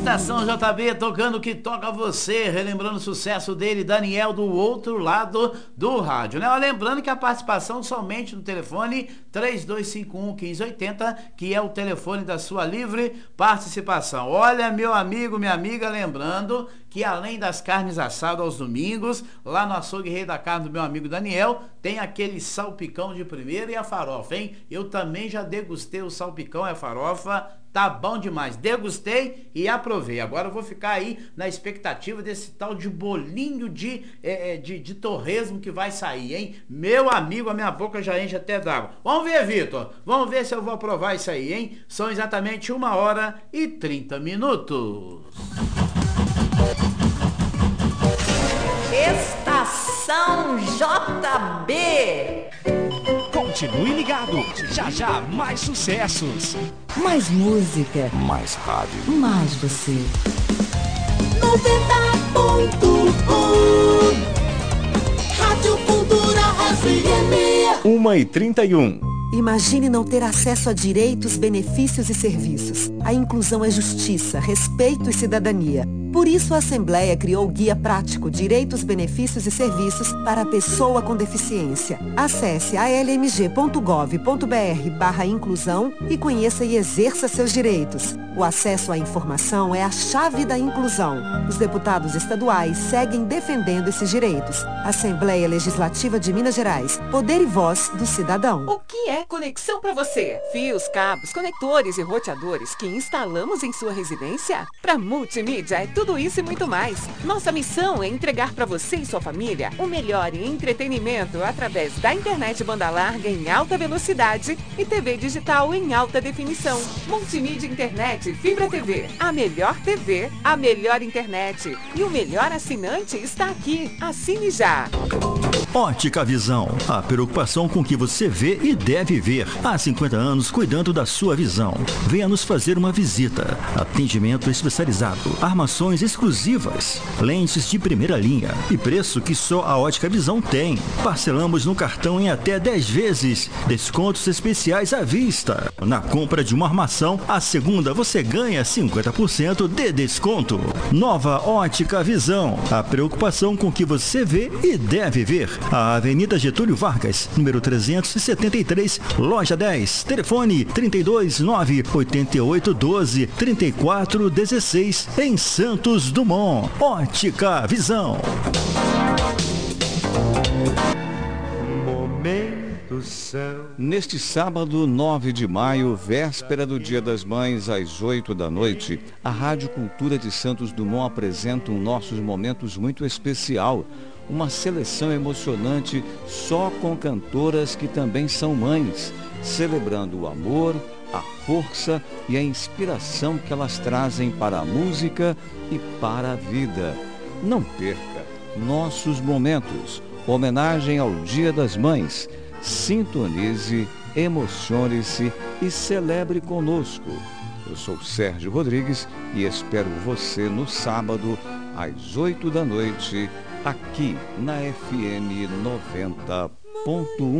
Estação JB tocando o que toca você, relembrando o sucesso dele, Daniel, do outro lado do rádio, né? Lembrando que a participação somente no telefone 3251-1580, que é o telefone da sua livre participação. Olha, meu amigo, minha amiga, lembrando que além das carnes assadas aos domingos, lá no açougue Rei da Carne do meu amigo Daniel, tem aquele salpicão de primeira e a farofa, hein? Eu também já degustei o salpicão e a farofa, tá bom demais. Degustei e aprovei. Agora eu vou ficar aí na expectativa desse tal de bolinho de torresmo que vai sair, hein? Meu amigo, a minha boca já enche até d'água. Vamos ver, Vitor. Vamos ver se eu vou aprovar isso aí, hein? São exatamente 1h30. Estação JB. Continue ligado, já já mais sucessos. Mais música. Mais rádio. Mais você. 90.1 Rádio Cultura FM. 1h31. Imagine não ter acesso a direitos, benefícios e serviços. A inclusão é justiça, respeito e cidadania. Por isso, a Assembleia criou o Guia Prático Direitos, Benefícios e Serviços para a Pessoa com Deficiência. Acesse almg.gov.br/inclusão e conheça e exerça seus direitos. O acesso à informação é a chave da inclusão. Os deputados estaduais seguem defendendo esses direitos. Assembleia Legislativa de Minas Gerais. Poder e voz do cidadão. O que é conexão para você? Fios, cabos, conectores e roteadores que instalamos em sua residência? Para multimídia é tudo isso e muito mais. Nossa missão é entregar para você e sua família o melhor em entretenimento através da internet banda larga em alta velocidade e TV digital em alta definição. Multimídia Internet Fibra TV. A melhor TV, a melhor internet e o melhor assinante está aqui. Assine já. Ótica Visão, a preocupação com o que você vê e deve ver. Há 50 anos cuidando da sua visão. Venha nos fazer uma visita. Atendimento especializado, armações exclusivas, lentes de primeira linha e preço que só a Ótica Visão tem. Parcelamos no cartão em até 10 vezes. Descontos especiais à vista. Na compra de uma armação, a segunda você ganha 50% de desconto. Nova Ótica Visão, a preocupação com o que você vê e deve ver. A Avenida Getúlio Vargas, número 373, loja 10, telefone 329-8812-3416, em Santos Dumont. Ótica Visão. Neste sábado, 9 de maio, véspera do Dia das Mães, às 20h, a Rádio Cultura de Santos Dumont apresenta um Nossos Momentos muito especial. Uma seleção emocionante só com cantoras que também são mães, celebrando o amor, a força e a inspiração que elas trazem para a música e para a vida. Não perca Nossos Momentos, homenagem ao Dia das Mães. Sintonize, emocione-se e celebre conosco. Eu sou Sérgio Rodrigues e espero você no sábado, às 20h, aqui na FM 90.1.